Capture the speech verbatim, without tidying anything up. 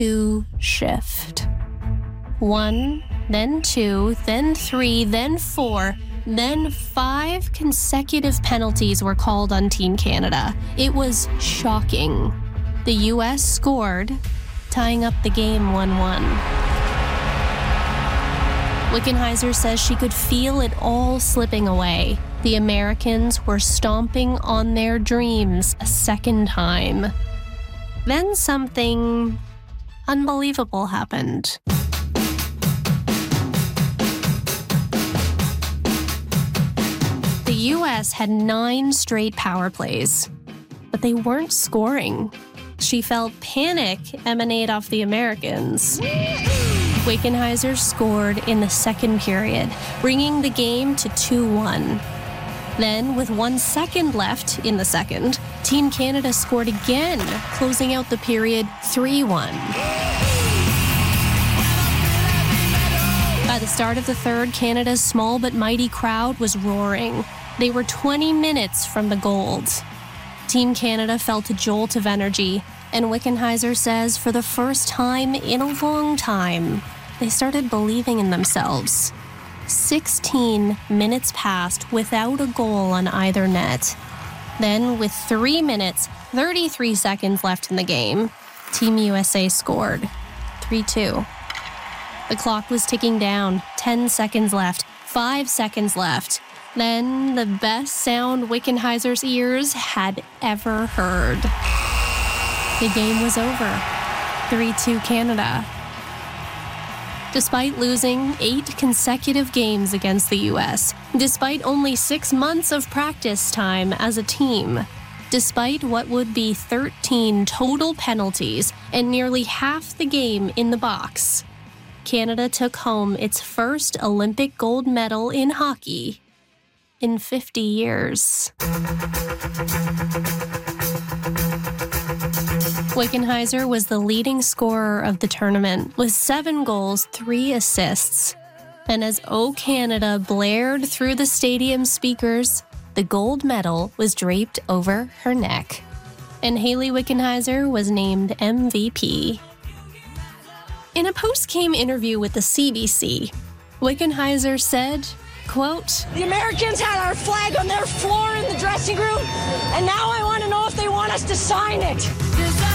to shift. One, then two, then three, then four, then five consecutive penalties were called on Team Canada. It was shocking. The U S scored, tying up the game one one. Wickenheiser says she could feel it all slipping away. The Americans were stomping on their dreams a second time. Then something unbelievable happened. The U S had nine straight power plays, but they weren't scoring. She felt panic emanate off the Americans. Wickenheiser scored in the second period, bringing the game to two one. Then, with one second left in the second, Team Canada scored again, closing out the period three one. By the start of the third, Canada's small but mighty crowd was roaring. They were twenty minutes from the gold. Team Canada felt a jolt of energy, and Wickenheiser says for the first time in a long time, they started believing in themselves. sixteen minutes passed without a goal on either net. Then, with three minutes, thirty-three seconds left in the game, Team U S A scored. three two. The clock was ticking down. ten seconds left. five seconds left. Then, the best sound Wickenheiser's ears had ever heard. The game was over. three two Canada. Despite losing eight consecutive games against the U S, despite only six months of practice time as a team, despite what would be thirteen total penalties and nearly half the game in the box, Canada took home its first Olympic gold medal in hockey in fifty years. Wickenheiser was the leading scorer of the tournament with seven goals, three assists. And as O Canada blared through the stadium speakers, the gold medal was draped over her neck. And Hayley Wickenheiser was named M V P. In a post-game interview with the C B C, Wickenheiser said, quote, "The Americans had our flag on their floor in the dressing room, and now I want to know if they want us to sign it."